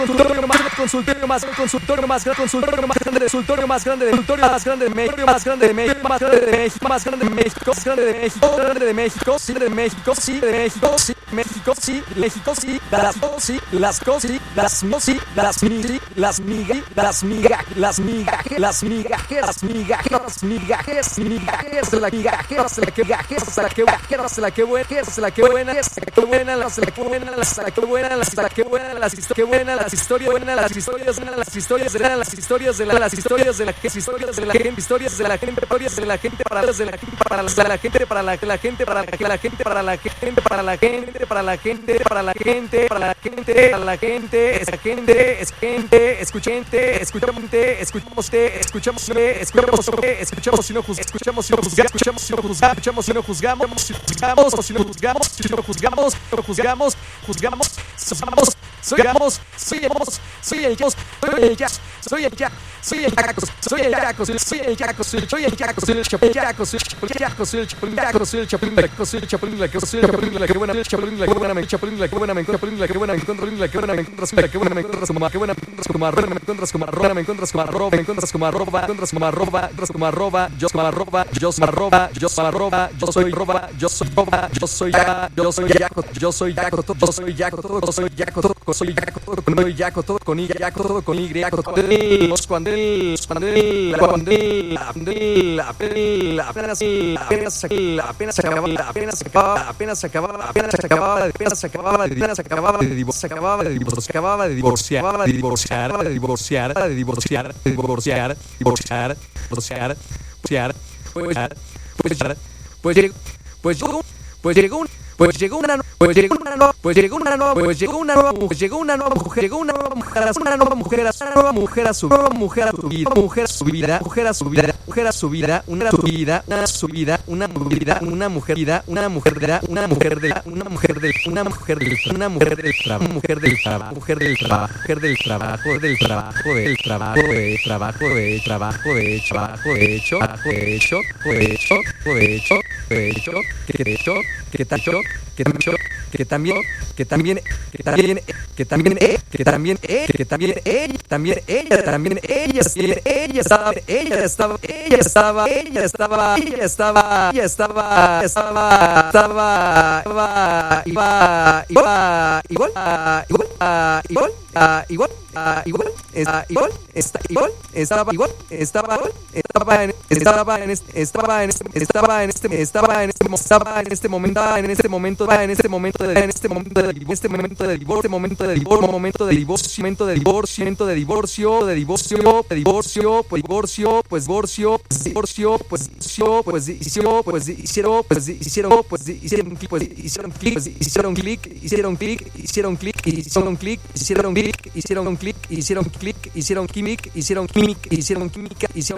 consultorio más grande, consultorio más grande, consultorio más grande de México, más grande de México, más grande de México, más grande de México, más grande de México, grande de México, sí de México, sí de México, sí México, sí México, sí las sí las cosas, las no sí las mi las migas, las migas, las migas, las migas, las migas, las migajes, migajes, la migajes, la que gajes, la que gajes, la que buena, la que buena, la que buena, la que buena, la que buena, la que buena, las historias buenas, las historias buenas, las historias de las historias de las historias de las historias de la que historias de la gente, historias de la gente, historias de la gente para las de la gente para la gente para la gente para la gente para la gente para la gente para la gente para la gente para la gente para la gente es gente es gente escuchante escuchante escuchamos escuchamos escuchamos si no juzgamos escuchamos si no juzgamos escuchamos si no juzgamos escuchamos si no juzgamos juzgamos si no juzgamos si no juzgamos juzgamos juzgamos soy el Dios, soy el Jazz, soy el Jack, soy el Jaco, soy el Jaco, soy el Jaco, soy el Jaco, soy el Chapulín, soy el Jaco, soy el Chapulín, soy el Chapulín, soy el Chapulín, la que buena, el Chapulín, la que buena, me Chapulín, la que buena, me Chapulín, la que buena, me encuentro, la que buena, me encuentras, la que buena, me encuentras como, que buena, me encuentras como arroba, me encuentras como arroba, me encuentras como arroba, me encuentras como arroba, me encuentras como arroba, como arroba, yo como arroba, yo soy arroba, yo soy arroba, yo soy arroba, yo soy arroba, yo soy Jaco, yo soy Jaco, yo soy Jaco, yo soy Jaco, yo soy Jaco, soy Jaco, con Y, Jaco, todo con Y, Jaco, todo con Y, cuando apenas llegó una nueva mujer a su vida, una hicieron química,